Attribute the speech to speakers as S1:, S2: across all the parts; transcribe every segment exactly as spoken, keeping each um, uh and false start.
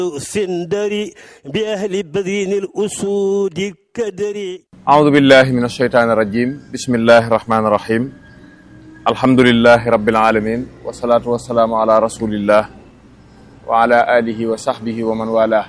S1: سندري بأهل بدين الأسود الكدري.
S2: أعوذ بالله من الشيطان الرجيم. بسم الله الرحمن الرحيم. الحمد لله رب العالمين والصلاة والسلام على رسول الله وعلى آله وصحبه ومن والاه.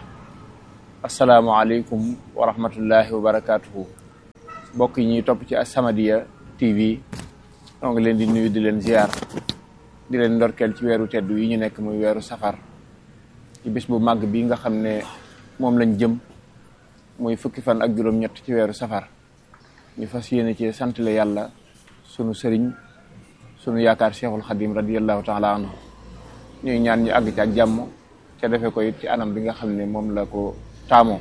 S2: السلام عليكم ورحمة الله وبركاته. mbokk yi ñuy topp ci As-Samadiyya T V ñoo ngi leen di nuyu di leen ziar di leen ndorkeel ci weeru tedd yi ñu nekk muy weeru safar ci bis bu màgg bi nga xam ne moom lañ jëm muy fukki fan ak juróom-ñett ci weeru safar ñu fas yéene ci santale yàlla sunu sëriñ sunu yaakaar Cheikhul Khadim radiyallahu taala anhu ñuy ñaan ñu àgg ci ak jàmm ca defe ko it ci anam bi nga xam ne moom la ko taamoo.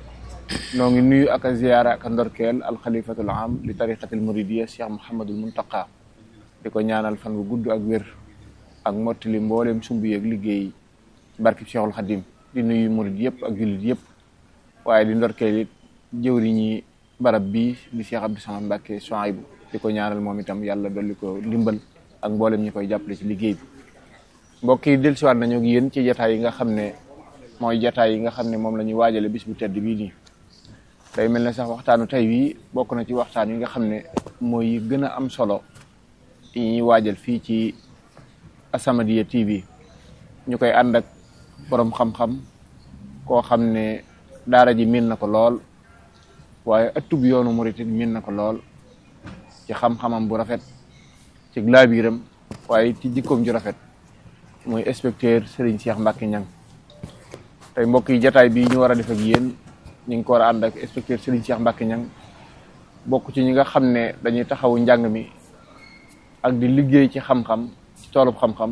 S2: noo ngi nuyu ak a ziyaara ak a ndorkeel alxalifatul am li tariqatil muridiyya Cheikh Mouhamadul Muntaqa di ko ñaanal fan bu gudd ak wér ak mottali mbooleem sumb yeeg liggéey barki Cheikhul Khadim di nuyu murid yëpp ak jullit yëpp waaye di ndorkeel it jëwriñi barab bii di Cheikh Abdou Samad Mbacké Souhaïbou di ko ñaanal moom itam yàlla dolli ko ndimbal ak mboolem ñi koy jàppale ci liggéey bi. mbokk yi dellusiwaat nañu ak yéen ci jataay yi nga xam ne mooy jataay yi nga xam ne moom la ñuy waajale bis bu tedd bii nii. day mel ne sax waxtaanu tey bii bokk na ci waxtaan yi nga xam ne mooy gën a am solo yi ñuy waajal fii ci As-Samadiyya T V ñu koy ànd ak borom xam-xam koo xam ne daara ji miin na ko lool waaye ëttub yoonu murit miin na ko lool ci xam-xamam bu rafet ci laabiiram waaye ci jikkoom ju rafet muy inspecteur Serigne Cheikh Mbacké Niang tey mbokk yi jataay bii ñu war a def ak yéen ñu ngi ko war a ànd ak inspecteur Serigne Cheikh Mbacké Niang bokk ci ñi nga xam ne dañuy taxawu njàng mi ak di liggéey ci xam-xam ci toolub xam-xam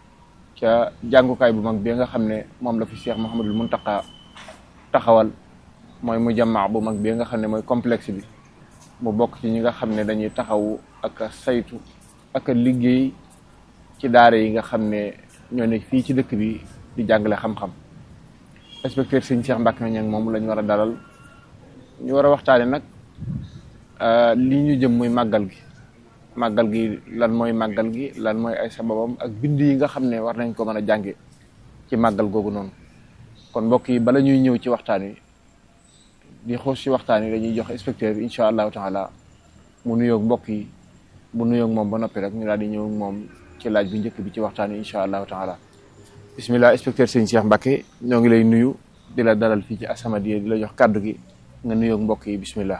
S2: ca jàngukaay bu mag bi nga xam ne moom la fi Cheikh Mouhamadul Muntaqa taxawal mooy mu jamaa bu mag bi nga xam ne mooy complexe bi mu bokk ci ñi nga xam ne dañuy taxawu ak a saytu ak a liggéey ci daara yi nga xam ne ñoo ne fii ci dëkk bi di jàngale xam-xam. inspecteur Serigne Cheikh Mbacké Niang moom la ñu war a dalal ñu war a waxtaane nag li ñu jëm muy màggal gi màggal gi lan mooy màggal gi lan mooy ay sababam ak bind yi nga xam ne war nañ ko mën a jànge ci màggal googu noonu. kon mbokk yi bala ñuy ñëw ci waxtaan wi di xoos ci waxtaan wi dañuy jox inspecteur bi incha allahu taala mu nuyoog mbokk yi bu nuyoog moom ba noppi rek ñu daal di ñëw moom ci laaj bu njëkk bi ci waxtaan wi incha allahu taala. bismillah inspecteur Serigne Cheikh Mbacké ñoo ngi lay nuyu di la dalal fii ci As-Samadiyya di la jox kàddu gi nga nuyoog mbokk yi bismillah.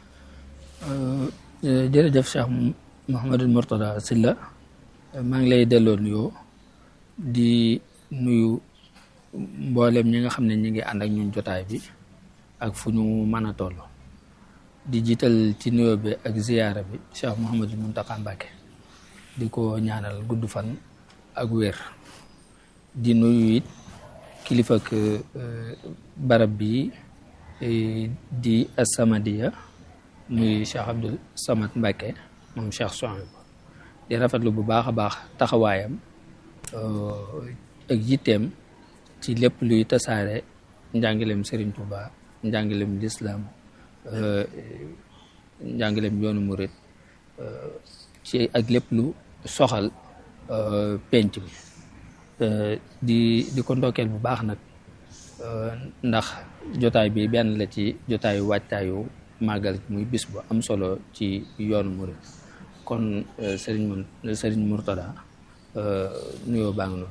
S3: jërëjëf Cheikh Mouhamadul Mourtada Sylla maa ngi lay delloo nuyoo di nuyu mboolem ñi nga xam ne ñi ngi ànd ak ñun jotaay bi ak fu ñu mën a toll di jiital ci nuyoo bi ak ziyaara bi Cheikh Mouhamadul Muntaqa Mbacké di ko ñaanal gudd fan ak wér. di nuyu it kilifa ak barab bi di As-Samadiyya muy Cheikh Abdou Samad Mbacké moom Cheikh Souhaïbou di rafetlu bu baax a baax taxawaayam ak yitteem ci lépp luy tasaare njàngaleem Serigne Touba njàngaleem lislaam njàngaleem yoonu murit ci ak lépp lu soxal penc bi. di di ko ndokkeel bu baax nag ndax jotaay bi benn la ci jotaayu waajtaayu màggal muy bis bu am solo ci yoonu murid kon Serigne Serigne Mourtada nuyoo baa ngi noonu.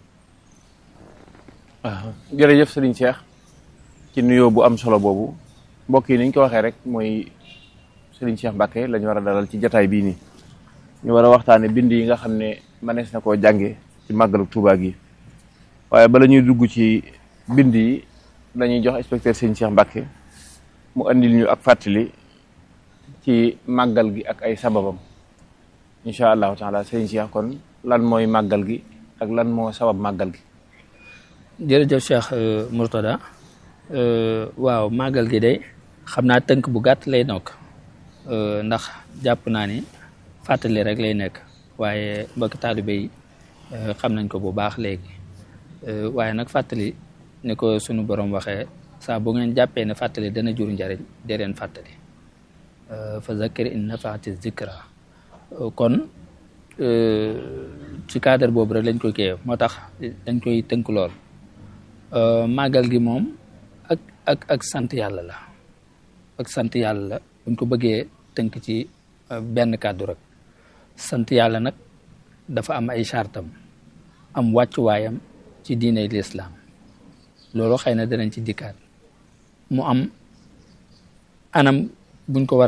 S2: waaw jërëjëf Serigne Cheikh ci nuyoo bu am solo boobu mbokk yi ni ñu ko waxee rek mooy Serigne Cheikh Mbacké la ñu war a dalal ci jotaay bii nii ñu war a waxtaane bind yi nga xam ne mënees na koo jànge ci màggalu Touba gi waaye bala ñuy dugg ci bind yi dañuy jox inspecteur Serigne Cheikh Mbacké mu andil ñu ak fàttali ci màggal gi ak ay sababam incha allahu taala Serigne Cheikh kon lan mooy màggal gi ak lan moo sabab màggal gi.
S3: jërëjëf Cheikh Mourtada waaw màggal gi de xam naa tënk bu gàtt lay nokk ndax jàpp naa ni fàttali rek lay nekk waaye mbokki taalibe yi xam nañ ko bu baax léegi waaye nag fàttali ni ko sunu borom waxee saa bu ngeen jàppee ne fàttali dana jur njariñ dee leen fàttali fa zakkir in nafaati zikra kon ci cadre boobu rek lañ koy kii moo tax dañ koy tënk lool màggal gi moom ak ak ak sant yàlla la ak sant yàlla la buñ ko bëggee tënk ci benn kàddu rek sant yàlla nag dafa am ay chartam am wàccuwaayam ci diiney lislaam loolu xëy na danañ ci dikkaat mu am anam buñ ko war